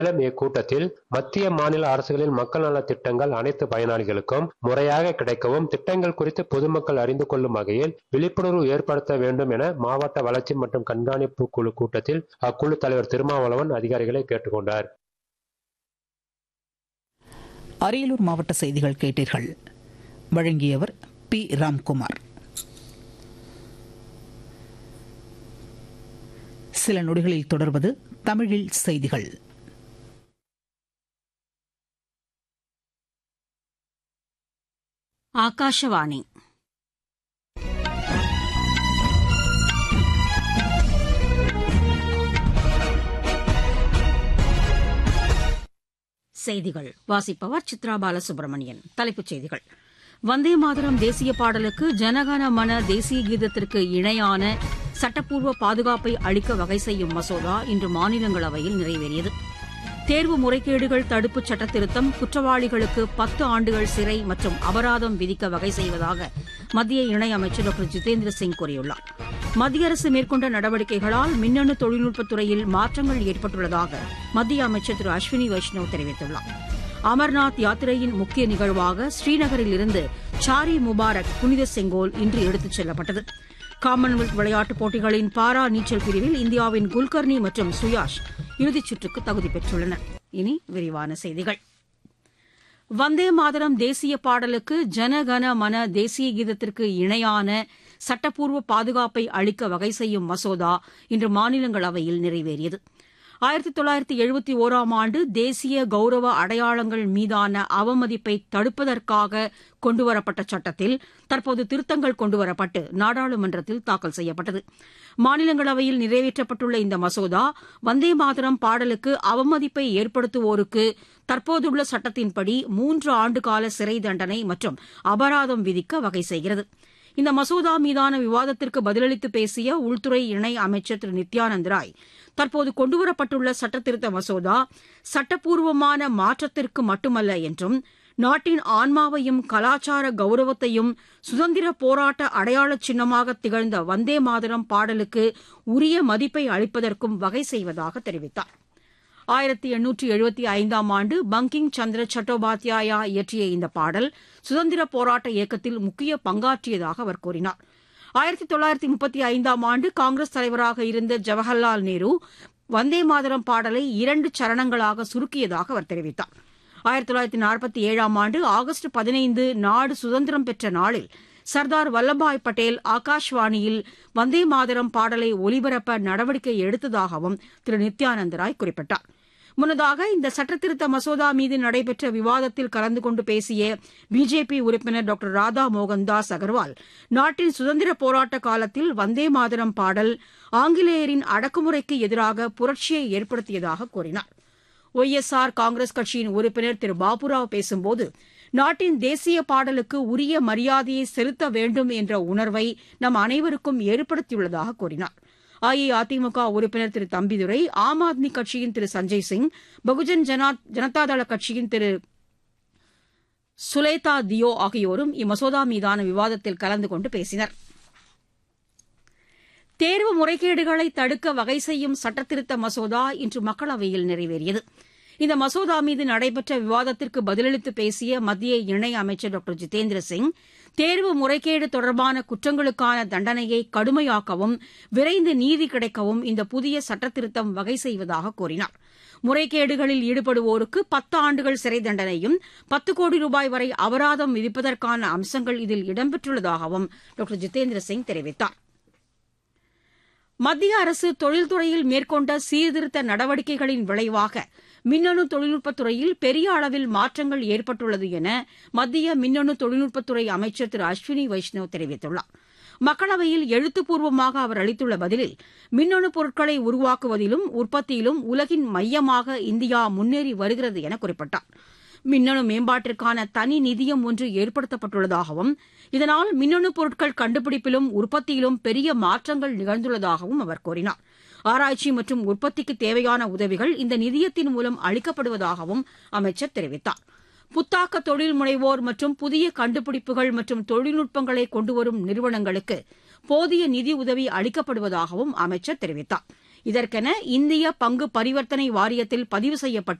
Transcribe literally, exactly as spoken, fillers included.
மேலும் இக்கூட்டத்தில் மத்திய மாநில அரசுகளின் மக்கள் நலத் திட்டங்கள் அனைத்து பயனாளிகளுக்கும் முறையாக கிடைக்கவும் திட்டங்கள் குறித்து பொதுமக்கள் அறிந்து கொள்ளும் வகையில் விழிப்புணர்வு ஏற்படுத்த வேண்டும் என மாவட்ட வளர்ச்சி மற்றும் கண்காணிப்பு குழு கூட்டத்தில் அக்குழு தலைவர் திருமாவளவன் அதிகாரிகளை கேட்டுக் கொண்டார். அரியலூர் மாவட்ட செய்திகள் கேட்டீர்கள். வழங்கியவர் பி ராம்குமார். சில நொடிகளில் தொடர்வது தமிழில் செய்திகள். ஆகாஷவாணி. செய்திகள் வாசிப்பவர் சித்ரா பாலசுப்ரமணியன். தலைப்புச் செய்திகள். வந்தே மாதரம் தேசிய பாடலுக்கு ஜனகன மன தேசிய கீதத்திற்கு இணையான சட்டப்பூர்வ பாதுகாப்பை அளிக்க வகை செய்யும் மசோதா இன்று மாநிலங்களவையில் நிறைவேறியது. தேர்வு முறைகேடுகள் தடுப்புச் சட்டத்திருத்தம் குற்றவாளிகளுக்கு பத்து ஆண்டுகள் சிறை மற்றும் அபராதம் விதிக்க வகை செய்வதாக மத்திய இணையமைச்சர் டாக்டர் ஜிதேந்திர சிங் கூறியுள்ளார். மத்திய அரசு மேற்கொண்ட நடவடிக்கைகளால் மின்னணு தொழில்நுட்பத் துறையில் மாற்றங்கள் ஏற்பட்டுள்ளதாக மத்திய அமைச்சர் திரு அஸ்வினி வைஷ்ணவ் தெரிவித்துள்ளார். அமர்நாத் யாத்திரையின் முக்கிய நிகழ்வாக ஸ்ரீநகரில் இருந்து சாரி முபாரக் புனித செங்கோல் இன்று எடுத்துச் செல்லப்பட்டது. காமன்வெல்த் விளையாட்டுப் போட்டிகளின் பாரா நீச்சல் பிரிவில் இந்தியாவின் குல்கர்னி மற்றும் சுயாஷ் இறுதிச் சுற்றுக்கு தகுதி பெற்றுள்ளனர். இனி விரிவான செய்திகள். வந்தே மாதரம் தேசிய பாடலுக்கு ஜனகன மன தேசிய கீதத்திற்கு இணையான சட்டப்பூர்வ பாதுகாப்பை அளிக்க வகை செய்யும் மசோதா இன்று மாநிலங்களவையில் நிறைவேறியது. ஆயிரத்தி தொள்ளாயிரத்தி எழுபத்தி ஒராம் ஆண்டு தேசிய கௌரவ அடையாளங்கள் மீதான அவமதிப்பை தடுப்பதற்காக கொண்டுவரப்பட்ட சட்டத்தில் தற்போது திருத்தங்கள் கொண்டுவரப்பட்டு நாடாளுமன்றத்தில் தாக்கல் செய்யப்பட்டது. மாநிலங்களவையில் நிறைவேற்றப்பட்டுள்ள இந்த மசோதா வந்தே மாதரம் பாடலுக்கு அவமதிப்பை ஏற்படுத்துவோருக்கு தற்போதுள்ள சட்டத்தின்படி மூன்று ஆண்டுகால சிறை தண்டனை மற்றும் அபராதம் விதிக்க வகை செய்கிறது. இந்த மசோதா மீதான விவாதத்திற்கு பதிலளித்து பேசிய உள்துறை இணை அமைச்சர் திரு நித்யானந்த் ராய், தற்போது கொண்டுவரப்பட்டுள்ள சட்டத்திருத்த மசோதா சட்டப்பூர்வமான மாற்றத்திற்கு மட்டுமல்ல என்றும் நாட்டின் ஆன்மாவையும் கலாச்சார கௌரவத்தையும் சுதந்திர போராட்ட அடையாள சின்னமாக திகழ்ந்த வந்தே மாதரம் பாடலுக்கு உரிய மதிப்பை அளிப்பதற்கும் வகை செய்வதாக தெரிவித்தார். ஆயிரத்தி எண்ணூற்றி எழுபத்தி ஐந்தாம் ஆண்டு பங்கிங் சந்திர சட்டோபாத்யாயா இயற்றிய இந்த பாடல் சுதந்திர போராட்ட இயக்கத்தில் முக்கிய பங்காற்றியதாக அவர் கூறினார். ஆயிரத்தி தொள்ளாயிரத்தி முப்பத்தி ஐந்தாம் ஆண்டு காங்கிரஸ் தலைவராக இருந்த ஜவஹர்லால் நேரு வந்தே மாதரம் பாடலை இரண்டு சரணங்களாக சுருக்கியதாக அவர் தெரிவித்தார். ஆயிரத்தி தொள்ளாயிரத்தி நாற்பத்தி ஏழாம் ஆண்டு ஆகஸ்ட் பதினைந்து நாடு சுதந்திரம் பெற்ற நாளில் சர்தார் வல்லபாய் பட்டேல் ஆகாஷ்வாணியில் வந்தே மாதரம் பாடலை ஒலிபரப்ப நடவடிக்கை எடுத்ததாகவும் திரு நித்யானந்த் ராய் குறிப்பிட்டார். முன்னதாக இந்த சட்டத்திருத்த மசோதா மீது நடைபெற்ற விவாதத்தில் கலந்து கொண்டு பேசிய பிஜேபி உறுப்பினர் டாக்டர் ராதா மோகன்தாஸ் அகர்வால், நாட்டின் சுதந்திர போராட்ட காலத்தில் வந்தே மாதரம் பாடல் ஆங்கிலேயரின் அடக்குமுறைக்கு எதிராக புரட்சியை ஏற்படுத்தியதாக கூறினார். ஒய் எஸ் ஆர் காங்கிரஸ் கட்சியின் உறுப்பினர் திரு பாபுராவ் பேசும்போது, நாட்டின் தேசிய பாடலுக்கு உரிய மரியாதையை செலுத்த வேண்டும் என்ற உணர்வை நம் அனைவருக்கும் ஏற்படுத்தியுள்ளதாக கூறினார். அஇஅதிமுக உறுப்பினர் திரு தம்பிதுரை, ஆம் ஆத்மி கட்சியின் திரு சஞ்சய் சிங், பகுஜன் ஜனதாதள கட்சியின் திரு சுலேதா தியோ ஆகியோரும் இம்மசோதா மீதான விவாதத்தில் கலந்து கொண்டு பேசினர். தேர்வு முறைகேடுகளை தடுக்க வகை செய்யும் சட்டத்திருத்த மசோதா இன்று மக்களவையில் நிறைவேறியது. இந்த மசோதா மீது நடைபெற்ற விவாதத்திற்கு பதிலளித்து பேசிய மத்திய இணை அமைச்சர் டாக்டர் ஜிதேந்திர சிங், தேர்வு முறைகேடு தொடர்பான குற்றங்களுக்கான தண்டனையை கடுமையாக்கவும் விரைந்து நீதி கிடைக்கவும் இந்த புதிய சட்டத்திருத்தம் வகை செய்வதாக கூறினார். முறைகேடுகளில் ஈடுபடுவோருக்கு பத்து ஆண்டுகள் சிறை தண்டனையும் பத்து கோடி ரூபாய் வரை அபராதம் விதிப்பதற்கான அம்சங்கள் இதில் இடம்பெற்றுள்ளதாகவும் டாக்டர் ஜிதேந்திர சிங் தெரிவித்தார். மத்திய அரசு தொழில்துறையில் மேற்கொண்ட சீர்திருத்த நடவடிக்கைகளின் விளைவாக மின்னணு தொழில்நுட்பத் துறையில் பெரிய அளவில் மாற்றங்கள் ஏற்பட்டுள்ளது என மத்திய மின்னணு தொழில்நுட்பத்துறை அமைச்சர் திரு அஸ்வினி வைஷ்ணவ் தெரிவித்துள்ளார். மக்களவையில் எழுத்துப்பூர்வமாக அவர் அளித்துள்ள பதிலில், மின்னணு பொருட்களை உருவாக்குவதிலும் உற்பத்தியிலும் உலகின் மையமாக இந்தியா முன்னேறி வருகிறது என குறிப்பிட்டார். மின்னணு மேம்பாட்டிற்கான தனி நிதியம் ஒன்று ஏற்படுத்தப்பட்டுள்ளதாகவும் இதனால் மின்னணு பொருட்கள் கண்டுபிடிப்பிலும் உற்பத்தியிலும் பெரிய மாற்றங்கள் நிகழ்ந்துள்ளதாகவும் அவர் கூறினார். ஆராய்ச்சி மற்றும் உற்பத்திக்கு தேவையான உதவிகள் இந்த நிதியத்தின் மூலம் அளிக்கப்படுவதாகவும் அமைச்சர் தெரிவித்தார். புத்தாக்க தொழில் முனைவோர் மற்றும் புதிய கண்டுபிடிப்புகள் மற்றும் தொழில்நுட்பங்களை கொண்டுவரும் நிறுவனங்களுக்கு போதிய நிதி உதவி அளிக்கப்படுவதாகவும் அமைச்சர் தெரிவித்தார். இதற்கென இந்திய பங்கு பரிவர்த்தனை வாரியத்தில் பதிவு செய்யப்பட்டு